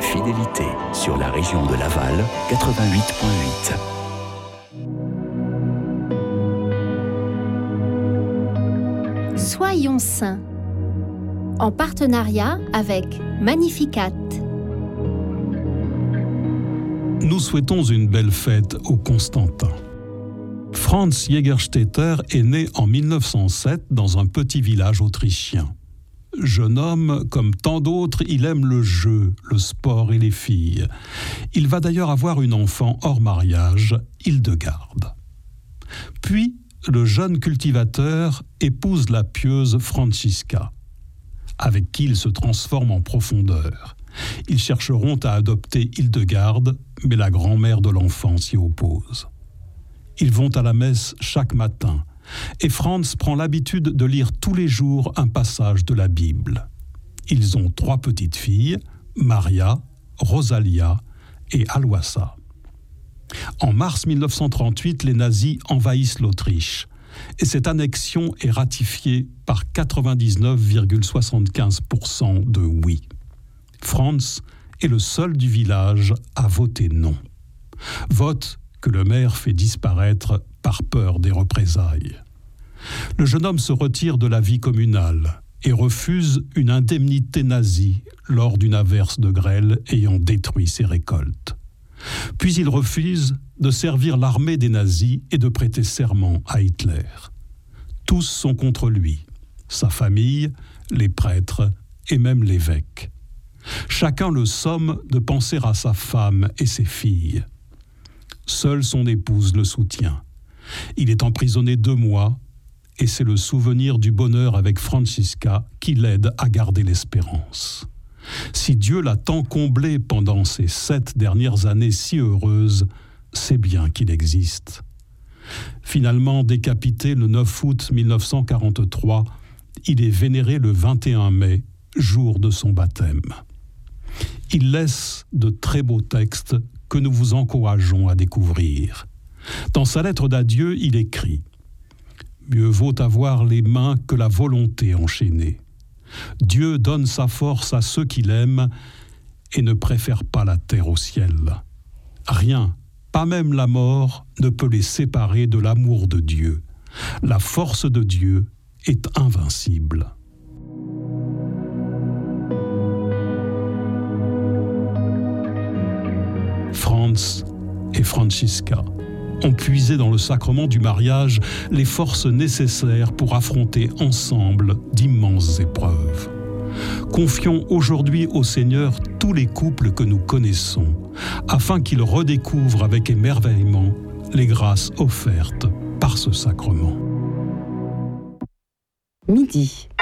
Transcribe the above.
fidélité sur la région de Laval, 88.8. Soyons saints, en partenariat avec Magnificat. Nous souhaitons une belle fête au Constantin. Franz Jägerstätter est né en 1907 dans un petit village autrichien. Jeune homme, comme tant d'autres, il aime le jeu, le sport et les filles. Il va d'ailleurs avoir une enfant hors mariage, Hildegarde. Puis, le jeune cultivateur épouse la pieuse Franziska, avec qui il se transforme en profondeur. Ils chercheront à adopter Hildegarde, mais la grand-mère de l'enfant s'y oppose. Ils vont à la messe chaque matin, et Franz prend l'habitude de lire tous les jours un passage de la Bible. Ils ont 3 petites filles, Maria, Rosalia et Aloisa. En mars 1938, les nazis envahissent l'Autriche et cette annexion est ratifiée par 99,75% de oui. Franz est le seul du village à voter non. Vote que le maire fait disparaître par peur des représailles. Le jeune homme se retire de la vie communale et refuse une indemnité nazie lors d'une averse de grêle ayant détruit ses récoltes. Puis il refuse de servir l'armée des nazis et de prêter serment à Hitler. Tous sont contre lui, sa famille, les prêtres et même l'évêque. Chacun le somme de penser à sa femme et ses filles. Seule son épouse le soutient. Il est emprisonné 2 mois et c'est le souvenir du bonheur avec Franziska qui l'aide à garder l'espérance. Si Dieu l'a tant comblé pendant ces 7 dernières années si heureuses, c'est bien qu'il existe. Finalement décapité le 9 août 1943, il est vénéré le 21 mai, jour de son baptême. Il laisse de très beaux textes que nous vous encourageons à découvrir. Dans sa lettre d'adieu, il écrit « Mieux vaut avoir les mains que la volonté enchaînée. Dieu donne sa force à ceux qu'il aime et ne préfère pas la terre au ciel. Rien, pas même la mort, ne peut les séparer de l'amour de Dieu. La force de Dieu est invincible. » Franz et Franziska ont puisé dans le sacrement du mariage les forces nécessaires pour affronter ensemble d'immenses épreuves. Confions aujourd'hui au Seigneur tous les couples que nous connaissons, afin qu'il redécouvre avec émerveillement les grâces offertes par ce sacrement. Midi.